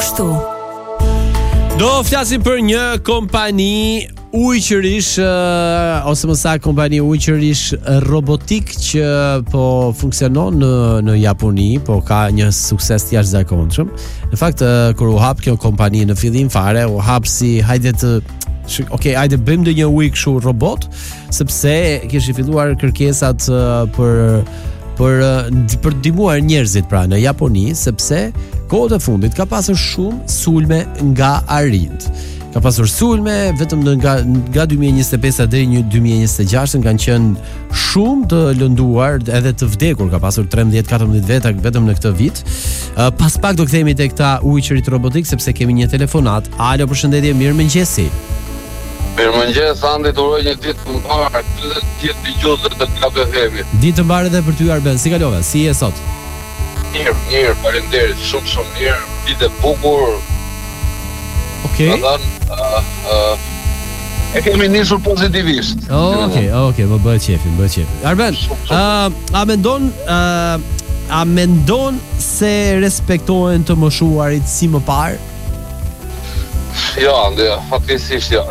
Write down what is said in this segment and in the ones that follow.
kështu. Do flasim për një kompani ujqërish ose më saktë kompani ujqërish robotik që po funksionon në Japoni, po ka një sukses të jashtëzakonshëm. Në fakt kur u hap kjo kompani në fillim fare, u hap si hajde bëjmë dhe një ujë kështu robot, sepse kishin filluar kërkesat për ndihmuar njerëzit pra në Japoni, sepse kohët e fundit ka pasur shumë sulme nga arind. Ka pasur sulme vetëm nga 2025 deri në 2026 kanë qenë shumë të lënduar edhe të vdekur. Ka pasur 13-14 veta vetëm në këtë vit. Pas pak do kthehemi tek këta ujqërit robotik sepse kemi një telefonat. Alo, përshëndetje, mirëmëngjesi. Mirëmëngjes, Andi, të uroj një ditë të mbarë, ditë dëgjuese të Club FM. Ditë të mbarë edhe për ty Arben. Si kalove? Si je sot? Mirë, faleminderit, shumë mirë. Ditë e bukur. Okej. E kemi nisur pozitivisht. Okej, më bëhet qefi. Arben, a mendon se respektohen të moshuarit si më parë? Jo, Andi, fatkeqësisht jo.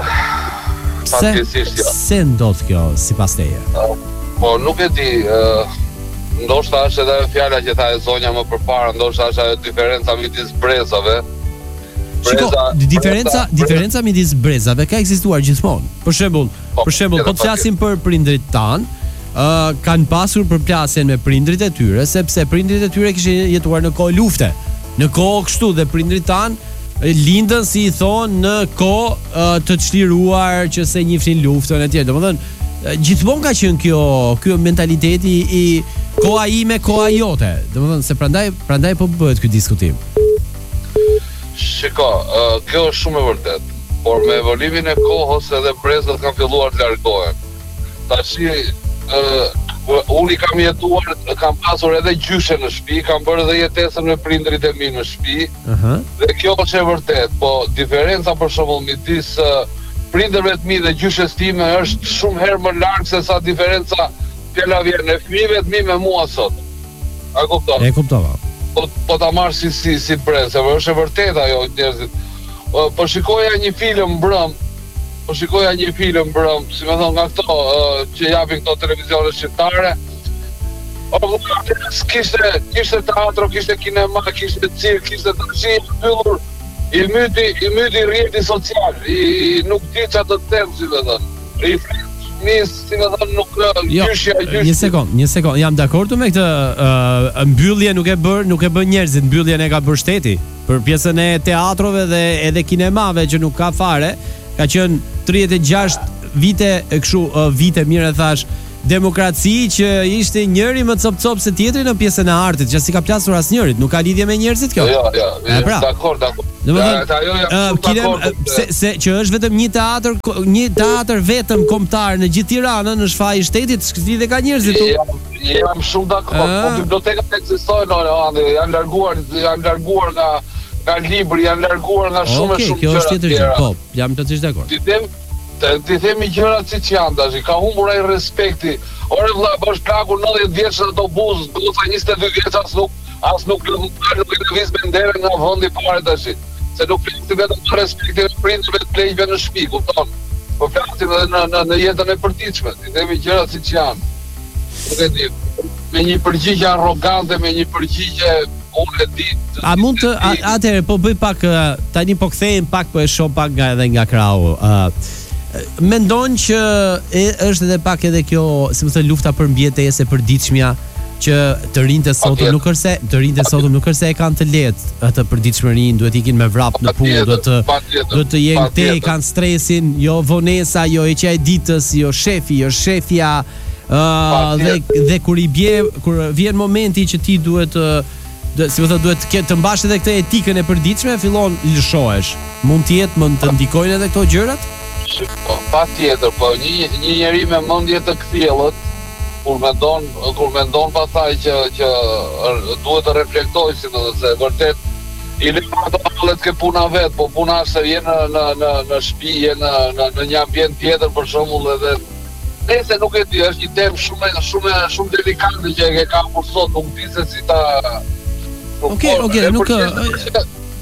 Se ndodh kjo sipas teje? Po nuk e di, ndoshta është edhe fjala që tha e zonja më përpara, ndoshta është ajo diferenca midis brezave. Diferenca midis brezave ka ekzistuar gjithmonë. Për shembull, po të flasim për prindrit tan, kanë pasur përplasjen me prindrit e tyre, sepse prindrit e tyre kishin jetuar në kohë lufte. Në kohë kështu dhe prindrit tan lindën si i thonë në kohë të çliruar që se njifshin luftën e tjerë. Domethënë gjithmonë ka qenë ky mentaliteti i koha ime, koha jote. Domethënë se prandaj po bëhet ky diskutim. Shiko, kjo është shumë e vërtet, por me evolimin e kohës edhe brezët kanë filluar të largohen. Tashi unë i kam jetuar, kam pasur edhe gjyshe në shtëpi, kam bërë edhe jetesën me prindrit e mi në shtëpi. Dhe kjo është e vërtet, po diferenca për shembull midis prindërve të mi dhe gjyshes time është shumë herë më larg se sa diferenca fjala vjen e fëmijëve të mi me mua sot. A kupton? E kuptova. Po ta marr si brez, është e vërtet ajo njerëzit. Po shikoja një film brëm, si me thonë nga këto që japin këto televizione shqiptare. Kishte teatro, kishte kinema, kishte cirk, kishte tashi mbyllur, i myti rrjeti social, i nuk di çfarë të them, si me thonë. I flis, si me thonë, nuk gjyshja. Një sekond, jam dakord me këtë mbyllje nuk e bën njerëzit, mbylljen e ka bërë shteti. Për pjesën e teatrove dhe edhe kinemave që nuk ka fare, ka qenë 36 vite vite mirë thash, demokraci që ishte njëri më cop se tjetri në pjesën e artit, që si ka plasur asnjërit, nuk ka lidhje me njerëzit kjo. Jo, dakord. Se që është vetëm një teatr vetëm kombëtar në gjithë Tiranën, në shfaq i shtetit, lidhje ka njerëzit. Jam shumë dakord. Po bibliotekat ekzistojnë, janë larguar nga libri, janë larguar nga shumë gjëra. Kjo është tjetër gjë. Po, jam plotësisht dakord. Ti themi gjërat siç janë tash, ka humbur ai respekti. Ore vëlla, bash plaku 90 vjeç në autobus, goca 22 vjeç as nuk lëviz bendera nga vendi parë tash. Se nuk fliti vetëm për respektin e prindërve të pleqve në shtëpi, kupton? Po flasim edhe në jetën e përditshme. Ti themi gjërat siç janë. Nuk e di. Me një përgjigje arrogante, me një përgjigje unë e di. A mund të atëherë po bëj pak tani po kthehem pak, po e shoh pak edhe nga krau. Mendon që është edhe pak edhe kjo, si më thënë, lufta për mbjetesë e përditshmja që të rinjtë sotëm nuk është se e kanë të lehtë atë përditshmërinë, duhet ikin me vrap në punë, duhet të jenë te, kanë stresin, jo vonesa, jo heqja e ditës, jo shefi, jo shefja, dhe kur vjen momenti që ti duhet si më thënë, duhet të mbash edhe këtë etikën e përditshme, fillon lëshohesh. Mund të jetë, mund të ndikojnë edhe këto gjërat? Patjetër, po një njeri me mendje të kthjellët, kur mendon pastaj që duhet të reflektoj, si më thënë, se vërtet i lë ato hallet ke puna vet, po puna është se vjen në shtëpi, në një ambient tjetër për shembull, edhe nëse nuk e di, është një temë shumë delikate që e ka për sot, nuk di se si ta. Okej, nuk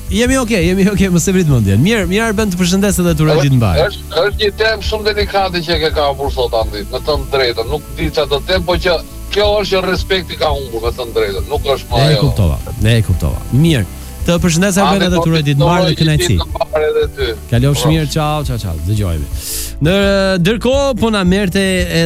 Jemi okay, mos e vrit mendjen. Mirë Arben, të përshëndes edhe të uroj ditë mbar. Është një temë shumë delikate që ke kapur sot Andi, me të drejtën. Nuk di çfarë do të them, po që kjo është respekti ka humbur, me të drejtën. Nuk është më ajo. Ne e kuptova. Mirë. Të përshëndes Arben edhe të uroj ditë mbar dhe kënaqësi. Kalofsh mirë, ciao. Dëgjojmë. Ndërkohë po na merrte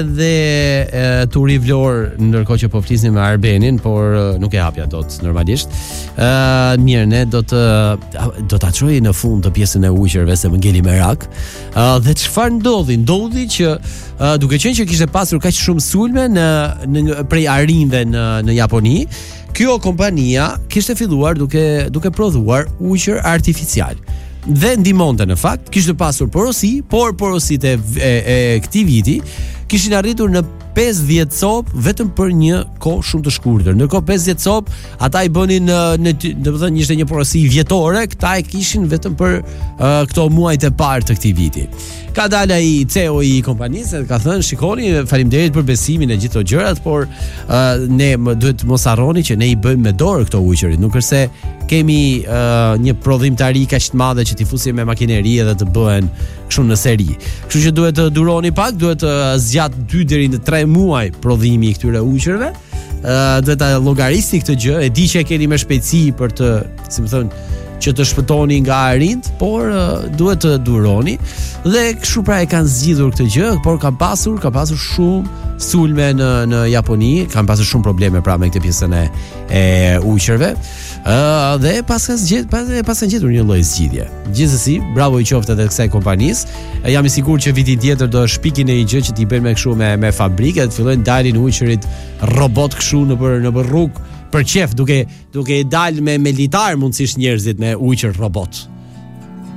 edhe Turi Vlor, ndërkohë që po flisnim me Arbenin, por nuk e hapja dot normalisht. Mirë, ne do ta çojë në fund të pjesën e uqërve se më ngeli merak. Dhe çfarë ndodhi? Ndodhi që duke qenë që kishte pasur kaq shumë sulme në prej arinjve në Japoni, kjo kompania kishte filluar duke prodhuar uqër artificial. Dhe ndihmonte në fakt, kishte pasur porosi, por porositë e këtij viti kishin arritur në 50 copë vetëm për një kohë shumë të shkurtër. Ndërkohë 50 copë ata i bënin domethënë ishte një porosi vjetore, këta e kishin vetëm për këto muajt e parë të këtij viti. Ka dalë ai CEO i kompanisë dhe ka thënë, shikoni, faleminderit për besimin e gjithë këto gjërat, por ne duhet mos harroni që ne i bëjmë me dorë këto uqërit, nuk është se kemi një prodhimtari kaq të madhe që t'i fusim me makineri edhe të bëhen kështu në seri. Kështu që duhet të duroni pak, duhet të zgjat 2 deri në 3 muaj prodhimi i këtyre uqërve. Duhet ta llogarisni këtë gjë, e di që e keni me shpejtësi për të, si më thon, që të shpëtoni nga arind, por duhet të duroni dhe kështu pra e kanë zgjidhur këtë gjë, por ka pasur shumë sulme në Japoni, kanë pasur shumë probleme pra me këtë pjesën e uqërve. Dhe pas kanë gjetur një lloj zgjidhje. Gjithsesi, bravo i qoftë edhe kësaj kompanisë. Jam i sigurt që vitin tjetër do shpikin në një gjë që t'i bëjnë me kështu me fabrike, të fillojnë dalin uqërit robot kështu në rrugë për qef, duke dalë me litar mundësisht njerëzit me uqër robot.